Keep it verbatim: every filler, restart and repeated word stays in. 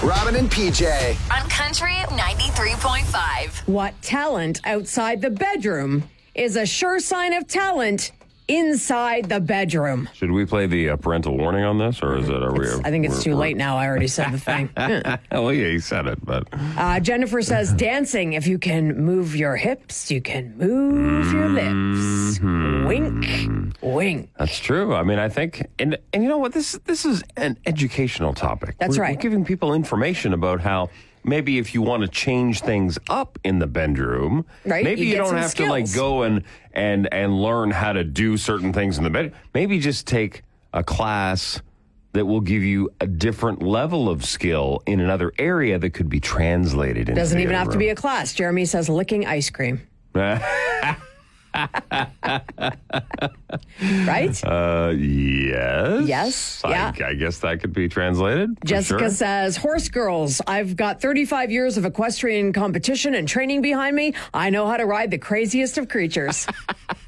Robin and P J. On Country ninety-three point five. What talent outside the bedroom is a sure sign of talent inside the bedroom? Should we play the uh, parental warning on this, or is it? Are we? I think it's too late now. I already said the thing. Well, yeah, you said it, but uh, Jennifer says dancing. If you can move your hips, you can move your lips. Mm-hmm. Wink, wink. That's true. I mean, I think, and and you know what? This this is an educational topic. That's we're, right. We're giving people information about how. Maybe if you want to change things up in the bedroom, right. maybe you, you get don't have skills. to like go and, and and learn how to do certain things in the bed. Maybe just take a class that will give you a different level of skill in another area that could be translated into Doesn't the even other have room. to be a class. Jeremy says licking ice cream. Right? Uh, yes. Yes, I, yeah. I guess that could be translated. for Jessica sure. says, horse girls, I've got thirty-five years of equestrian competition and training behind me. I know how to ride the craziest of creatures.